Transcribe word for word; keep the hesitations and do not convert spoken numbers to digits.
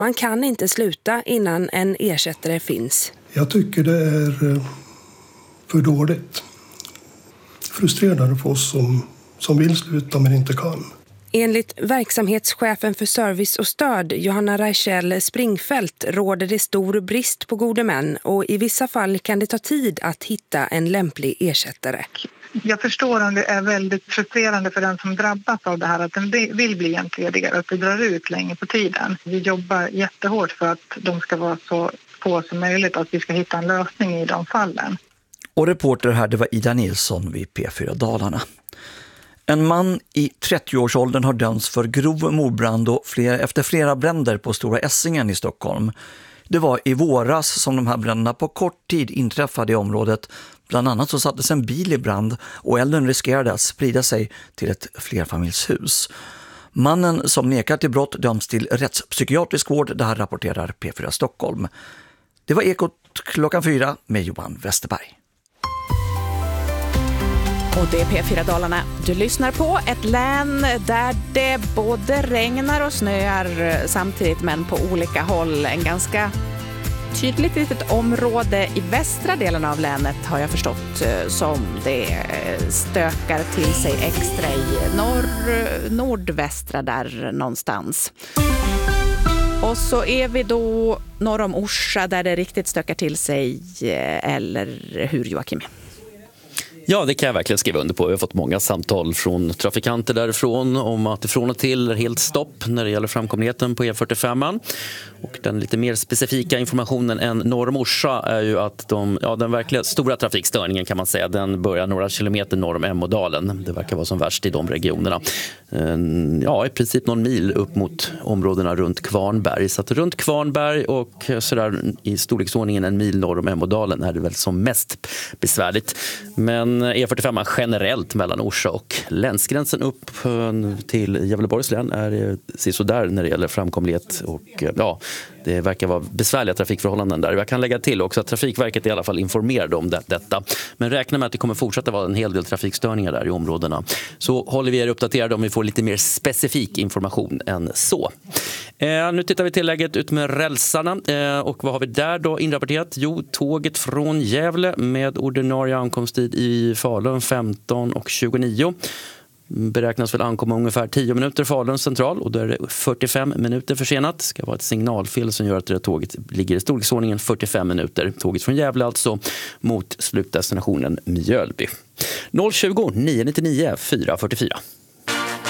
Man kan inte sluta innan en ersättare finns. Jag tycker det är för dåligt. Frustrerande för oss som, som vill sluta men inte kan. Enligt verksamhetschefen för service och stöd, Johanna Reichel Springfält, råder det stor brist på gode män och i vissa fall kan det ta tid att hitta en lämplig ersättare. Jag förstår om det är väldigt frustrerande för den som drabbas av det här att den vill bli entledigad, att det drar ut länge på tiden. Vi jobbar jättehårt för att de ska vara så få som möjligt, att vi ska hitta en lösning i de fallen. Och reporter här, det var Ida Nilsson vid P fyra Dalarna. En man i trettioårsåldern har dömts för grov mordbrand och fler, efter flera bränder på Stora Essingen i Stockholm. Det var i våras som de här bränderna på kort tid inträffade i området. Bland annat så sattes en bil i brand och elden riskerade att sprida sig till ett flerfamiljshus. Mannen som nekar till brott döms till rättspsykiatrisk vård. Det här rapporterar P fyra Stockholm. Det var Ekot klockan fyra med Johan Westerberg. Och det är P fyra Dalarna. Du lyssnar på ett län där det både regnar och snöar samtidigt, men på olika håll. En ganska tydligt litet område i västra delen av länet har jag förstått som det stökar till sig extra i norr, nordvästra där någonstans. Och så är vi då norr om Orsa där det riktigt stökar till sig, eller hur, Joakim? Ja, det kan jag verkligen skriva under på. Vi har fått många samtal från trafikanter därifrån om att ifrån och till är helt stopp när det gäller framkomligheten på E fyrtiofem. Och den lite mer specifika informationen än norr om Orsa är ju att de, ja, den verkliga stora trafikstörningen kan man säga, den börjar några kilometer norr om Emådalen. Det verkar vara som värst i de regionerna. Ja, i princip någon mil upp mot områdena runt Kvarnberg. Så att runt Kvarnberg och sådär i storleksordningen en mil norr om Emådalen är det väl som mest besvärligt. Men E fyrtiofem generellt mellan Orsa och länsgränsen upp till Gävleborgs län är så där när det gäller framkomlighet, och ja, det verkar vara besvärliga trafikförhållanden där. Jag kan lägga till också att Trafikverket i alla fall informerade om det, detta. Men räkna med att det kommer fortsätta vara en hel del trafikstörningar där i områdena. Så håller vi er uppdaterade om vi får lite mer specifik information än så. Eh, nu tittar vi till läget ut med rälsarna. Eh, och vad har vi där då inrapporterat? Jo, tåget från Gävle med ordinarie ankomsttid i Falun femton och tjugonio. Beräknas väl ankomma ungefär tio minuter Falun central, och då är det fyrtiofem minuter försenat. Det ska vara ett signalfel som gör att det tåget ligger i storleksordningen fyrtiofem minuter. Tåget från Gävle alltså mot slutdestinationen Mjölby. noll tjugo, nio nittionio, fyra fyrtiofyra.